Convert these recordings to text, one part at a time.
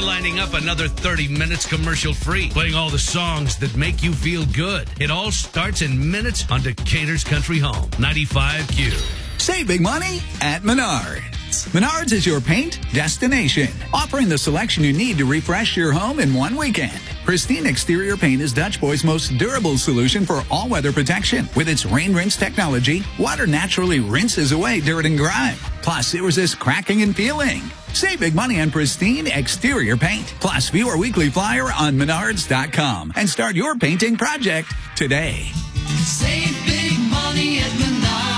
lining up another 30 minutes commercial-free, playing all the songs that make you feel good. It all starts in minutes on Decatur's Country Home, 95Q. Save big money at Menards. Menards is your paint destination, offering the selection you need to refresh your home in one weekend. Pristine Exterior Paint is Dutch Boy's most durable solution for all-weather protection. With its rain rinse technology, water naturally rinses away dirt and grime. Plus, it resists cracking and peeling. Save big money on Pristine Exterior Paint. Plus, view our weekly flyer on Menards.com and start your painting project today. Save big money at Menards.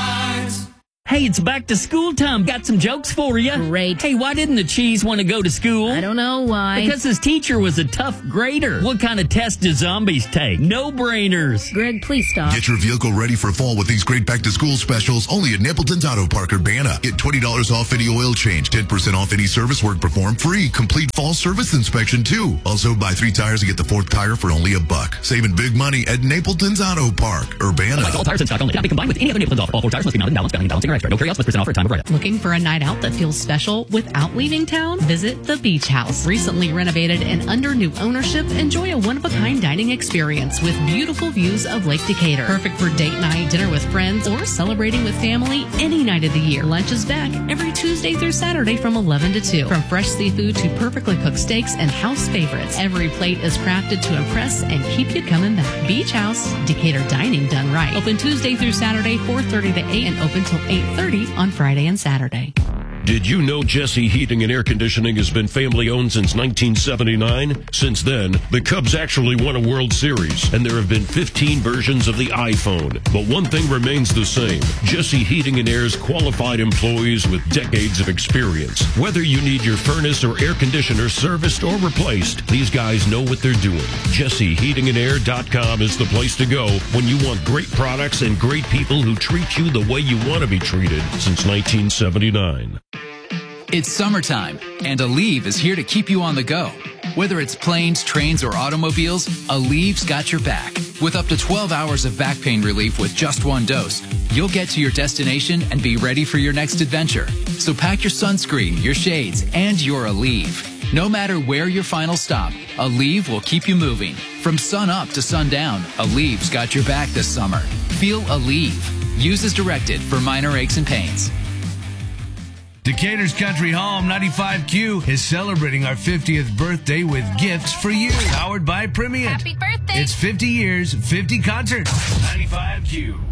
Hey, it's back to school time. Got some jokes for you. Great. Hey, why didn't the cheese want to go to school? I don't know why. Because his teacher was a tough grader. What kind of test do zombies take? No-brainers. Greg, please stop. Get your vehicle ready for fall with these great back-to-school specials only at Napleton's Auto Park, Urbana. Get $20 off any oil change, 10% off any service work performed, free complete fall service inspection, too. Also, buy 3 tires and get the 4th tire for only $1. Saving big money at Napleton's Auto Park, Urbana. All tires in stock only. Cannot be combined with any other Napleton's offer. All 4 tires must be mounted, balanced, balancing, or extra. No carry-outs must present offer at time of write-up. Looking for a night out that feels special without leaving town? Visit the Beach House. Recently renovated and under new ownership, enjoy a one-of-a-kind dining experience with beautiful views of Lake Decatur. Perfect for date night, dinner with friends, or celebrating with family any night of the year. Lunch is back every Tuesday through Saturday from 11 to 2. From fresh seafood to perfectly cooked steaks and house favorites, every plate is crafted to impress and keep you coming back. Beach House, Decatur dining done right. Open Tuesday through Saturday, 4:30 to 8, and open till 8:30 on Friday and Saturday. Did you know Jesse Heating and Air Conditioning has been family-owned since 1979? Since then, the Cubs actually won a World Series, and there have been 15 versions of the iPhone. But one thing remains the same. Jesse Heating and Air's qualified employees with decades of experience. Whether you need your furnace or air conditioner serviced or replaced, these guys know what they're doing. JesseHeatingandAir.com is the place to go when you want great products and great people who treat you the way you want to be treated since 1979. It's summertime, and Aleve is here to keep you on the go. Whether it's planes, trains, or automobiles, Aleve's got your back. With up to 12 hours of back pain relief with just one dose, you'll get to your destination and be ready for your next adventure. So pack your sunscreen, your shades, and your Aleve. No matter where your final stop, Aleve will keep you moving. From sun up to sundown, Aleve's got your back this summer. Feel Aleve. Use as directed for minor aches and pains. Decatur's Country Home 95Q is celebrating our 50th birthday with gifts for you. Powered by Primient. Happy birthday. It's 50 years, 50 concerts. 95Q.